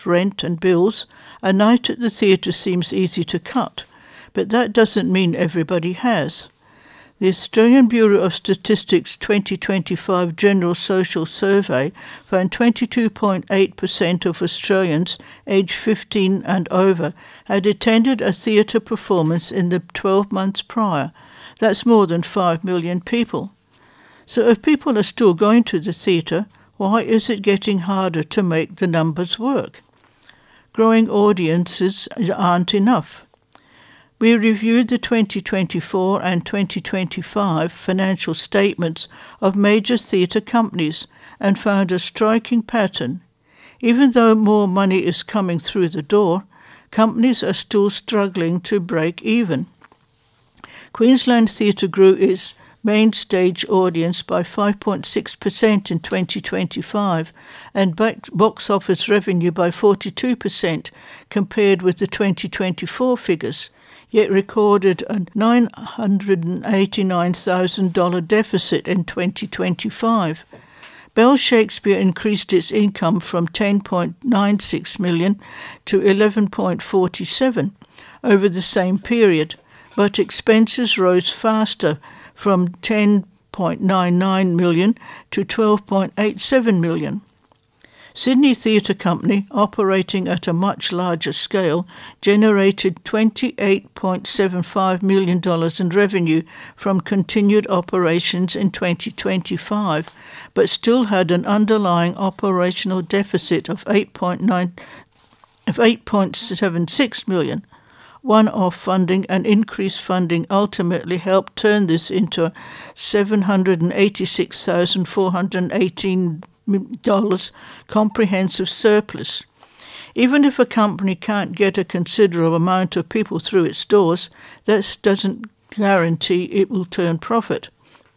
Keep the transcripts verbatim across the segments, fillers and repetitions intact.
costs, rent and bills, a night at the theatre seems easy to cut, but that doesn't mean everybody has. The Australian Bureau of Statistics twenty twenty-five General Social Survey found twenty-two point eight percent of Australians aged fifteen and over had attended a theatre performance in the twelve months prior. That's more than five million people. So if people are still going to the theatre, why is it getting harder to make the numbers work? Growing audiences aren't enough. We reviewed the twenty twenty-four and twenty twenty-five financial statements of major theatre companies and found a striking pattern. Even though more money is coming through the door, companies are still struggling to break even. Queensland Theatre grew its main stage audience by five point six percent in twenty twenty-five and box office revenue by forty-two percent compared with the twenty twenty-four figures, yet recorded a nine hundred eighty-nine thousand dollars deficit in twenty twenty-five. Bell Shakespeare increased its income from ten point nine six million dollars to eleven point four seven over the same period, but expenses rose faster from ten point nine nine million dollars to twelve point eight seven million dollars. Sydney Theatre Company, operating at a much larger scale, generated twenty-eight point seven five million dollars in revenue from continued operations in twenty twenty-five, but still had an underlying operational deficit of eight point seven six million dollars. One-off funding and increased funding ultimately helped turn this into a seven hundred eighty-six thousand four hundred eighteen dollars comprehensive surplus. Even if a company can't get a considerable amount of people through its doors, that doesn't guarantee it will turn profit.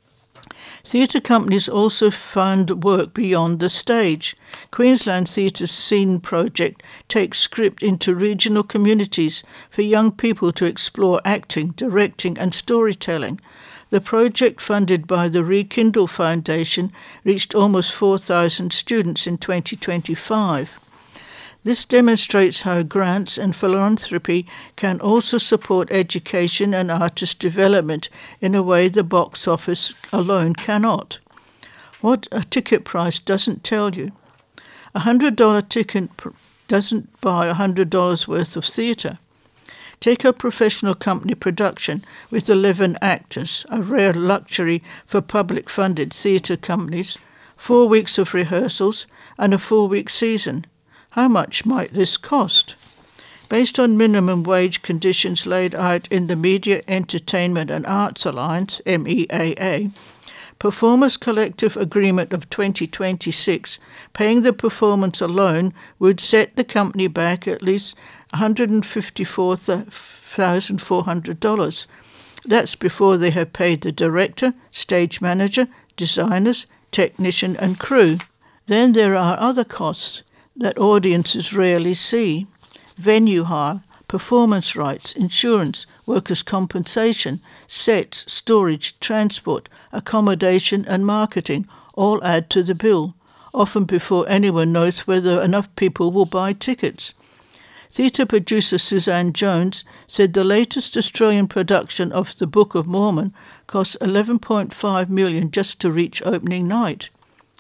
Theatre companies also fund work beyond the stage. Queensland Theatre's Scene project takes script into regional communities for young people to explore acting, directing and storytelling. The project, funded by the Rekindle Foundation, reached almost four thousand students in twenty twenty-five. This demonstrates how grants and philanthropy can also support education and artist development in a way the box office alone cannot. What a ticket price doesn't tell you. A one hundred dollars ticket doesn't buy one hundred dollars worth of theatre. Take a professional company production with eleven actors, a rare luxury for public-funded theatre companies, four weeks of rehearsals and a four-week season. How much might this cost? Based on minimum wage conditions laid out in the Media, Entertainment and Arts Alliance, M E A A, Performers Collective Agreement of twenty twenty-six, paying the performance alone would set the company back at least one hundred fifty-four thousand four hundred dollars. That's before they have paid the director, stage manager, designers, technician and crew. Then there are other costs that audiences rarely see: venue hire, performance rights, insurance, workers' compensation, sets, storage, transport, accommodation and marketing all add to the bill, often before anyone knows whether enough people will buy tickets. Theatre producer Suzanne Jones said the latest Australian production of The Book of Mormon cost eleven point five million dollars just to reach opening night.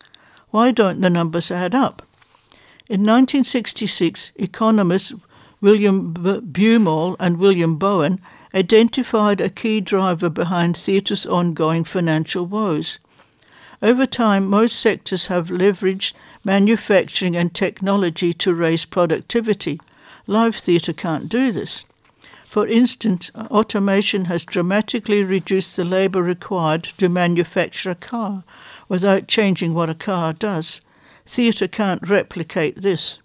Why don't the numbers add up? In nineteen sixty-six, economists William Bumal and William Bowen identified a key driver behind theatre's ongoing financial woes. Over time, most sectors have leveraged manufacturing and technology to raise productivity. Live theatre can't do this. For instance, automation has dramatically reduced the labour required to manufacture a car without changing what a car does. Theatre can't replicate this.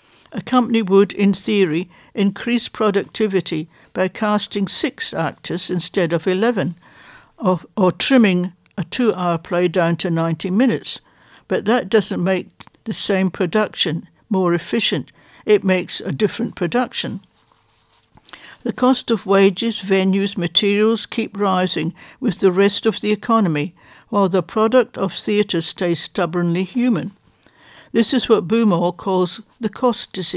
A company would, in theory, increase productivity by casting six actors instead of eleven, or, or trimming a two-hour play down to ninety minutes. But that doesn't make the same production more efficient. It makes a different production. The cost of wages, venues, materials keep rising with the rest of the economy, while the product of theatre stays stubbornly human. This is what Bumal calls the cost disease.